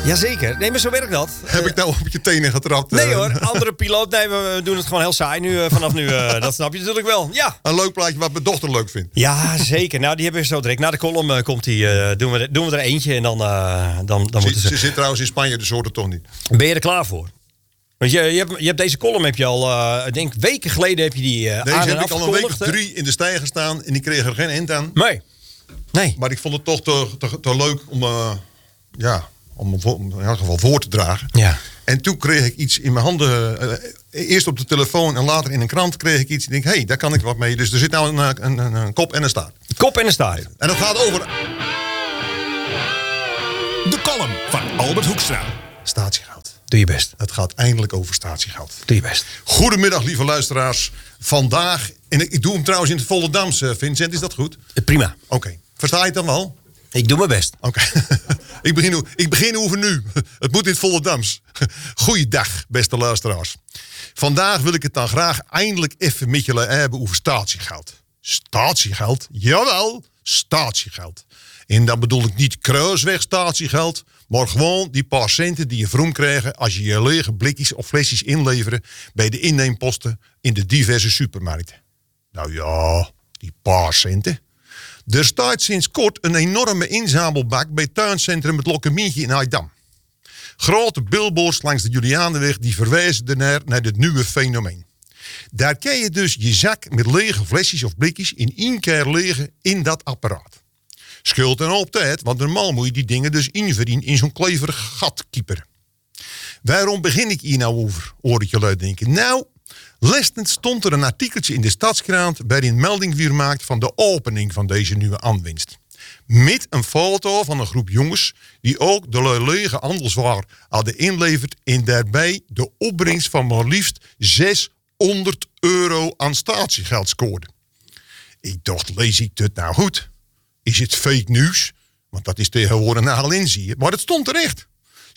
Jazeker. Nee, maar zo werkt dat. Heb ik nou op je tenen getrapt? Nee hoor, andere piloot. Nee, we doen het gewoon heel saai nu, vanaf nu. Dat snap je natuurlijk wel. Ja. Een leuk plaatje wat mijn dochter leuk vindt. Ja, zeker. Nou, die hebben we zo direct. Na de column komt die, doen we er eentje en dan moeten ze... Ze zit trouwens in Spanje, dus hoort het toch niet. Ben je er klaar voor? Want je hebt deze column heb je al, ik denk weken geleden heb je die Deze aan en heb ik al een week of afgekondigd, 3 in de stijger staan en die kreeg er geen eind aan. Nee. Maar ik vond het toch te leuk om in elk geval voor te dragen. Ja. En toen kreeg ik iets in mijn handen. Eerst op de telefoon en later in een krant kreeg ik iets. Ik denk, hé, daar kan ik wat mee. Dus er zit nou een kop en een staart. Kop en een staart. En dat gaat over De column van Albert Hoekstra. statiegeld. Doe je best. Het gaat eindelijk over statiegeld. Doe je best. Goedemiddag, lieve luisteraars. Vandaag, en ik doe hem trouwens in het Volendams, Vincent, is dat goed? Prima. Oké. Versta je het dan wel? Ik doe mijn best. Oké. Ik begin over nu. Het moet in het Volendams. Goeiedag, beste luisteraars. Vandaag wil ik het dan graag eindelijk even met jullie hebben over statiegeld. Statiegeld? Jawel, statiegeld. En dan bedoel ik niet kruisweg statiegeld, maar gewoon die paar centen die je vroom krijgt als je je lege blikjes of flesjes inleveren bij de inneemposten in de diverse supermarkten. Nou ja, die paar centen. Er staat sinds kort een enorme inzamelbak bij tuincentrum Het Lokkemientje in Aydam. Grote billboards langs de Julianenweg die verwijzen naar dit nieuwe fenomeen. Daar kan je dus je zak met lege flesjes of blikjes in één keer legen in dat apparaat. Scheelt een hoop tijd, want normaal moet je die dingen dus inverdienen in zo'n kleverig gat kieperen. Waarom begin ik hier nou over, hoor ik jullie denken? Nou, lestend stond er een artikeltje in de Stadskrant waarin melding weer maakt van de opening van deze nieuwe aanwinst. Met een foto van een groep jongens die ook de lege handelswaar hadden inleverd en daarbij de opbrengst van maar liefst €600 aan statiegeld scoorden. Ik dacht, lees ik dit nou goed? Is het fake nieuws? Want dat is tegenwoordig nogal in, zie je. Maar het stond er echt.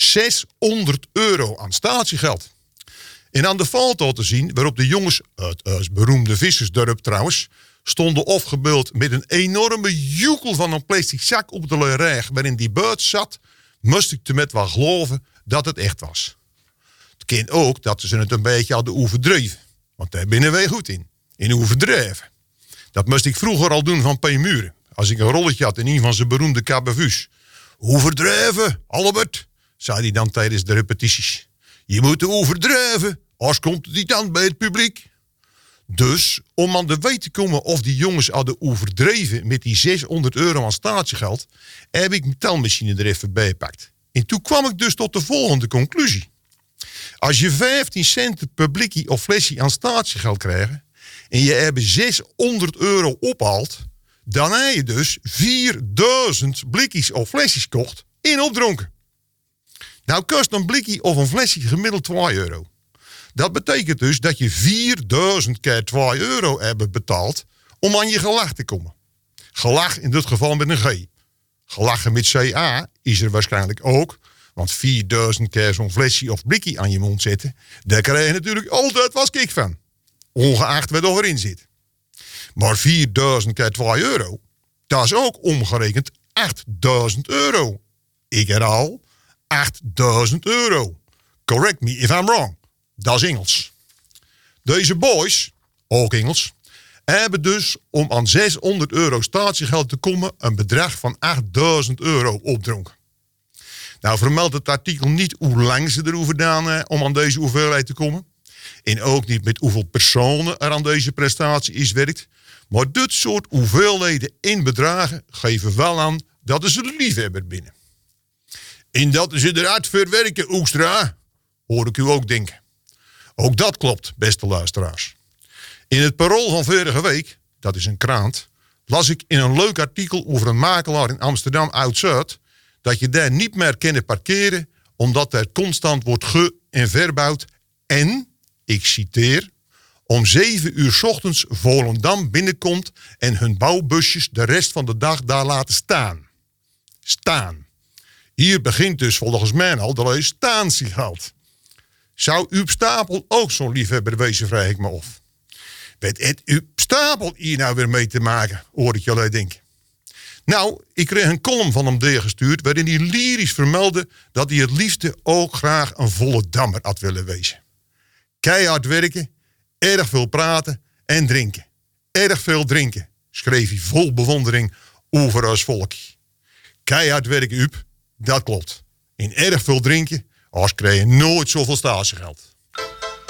€600 aan statiegeld. En aan de foto te zien, waarop de jongens, het beroemde vissersdorp trouwens, stonden afgebeeld met een enorme joekel van een plastic zak op de reg waarin die buit zat, moest ik er met wel geloven dat het echt was. Het kan ook dat ze het een beetje hadden overdreven. Want daar binnen wij goed in overdreven. Dat moest ik vroeger al doen van P. Muren. Als ik een rolletje had in een van zijn beroemde cabavu's. Overdreven, Albert, zei hij dan tijdens de repetities. Je moet overdreven, als komt het niet aan bij het publiek. Dus, om aan de weet te komen of die jongens hadden overdreven met die €600 aan statiegeld, heb ik mijn telmachine er even bij gepakt. En toen kwam ik dus tot de volgende conclusie. Als je 15 cent per blikje of flesje aan statiegeld krijgt en je hebt €600 ophaalt, dan heb je dus 4000 blikjes of flesjes gekocht en opdronken. Nou kost een blikje of een flesje gemiddeld €2. Dat betekent dus dat je 4000 keer €2 hebt betaald om aan je gelach te komen. Gelach in dit geval met een G. Gelachen met CA is er waarschijnlijk ook, want 4000 keer zo'n flesje of blikje aan je mond zetten, daar krijg je natuurlijk altijd wat kick van. Ongeacht wat erin zit. Maar 4000 keer €2, dat is ook omgerekend €8000. Ik herhaal, €8000. Correct me if I'm wrong. Dat is Engels. Deze boys, ook Engels, hebben dus om aan €600 statiegeld te komen een bedrag van €8000 opdronken. Nou vermeldt het artikel niet hoe lang ze erover gedaan om aan deze hoeveelheid te komen. En ook niet met hoeveel personen er aan deze prestatie is werkt. Maar dit soort hoeveelheden in bedragen geven wel aan dat ze de liefhebber binnen. En dat ze eruit verwerken, Oekstra, hoor ik u ook denken. Ook dat klopt, beste luisteraars. In het Parool van vorige week, dat is een krant, las ik in een leuk artikel over een makelaar in Amsterdam Oud-Zuid dat je daar niet meer kan parkeren omdat er constant wordt en verbouwd en, ik citeer, om 7 uur 's ochtends Volendam binnenkomt en hun bouwbusjes de rest van de dag daar laten staan. Staan. Hier begint dus volgens mij al de statiegeld. Zou Uub Stapel ook zo'n liefhebber wezen, vraag ik me af. Weet het Uub Stapel hier nou weer mee te maken, hoor ik jullie denken. Nou, ik kreeg een column van hem doorgestuurd waarin hij lyrisch vermeldde dat hij het liefste ook graag een volle dammer had willen wezen. Keihard werken, erg veel praten en drinken. Erg veel drinken, schreef hij vol bewondering over ons volk. Keihard werken, Uub, dat klopt. In erg veel drinken, als kreeg je nooit zoveel statiegeld.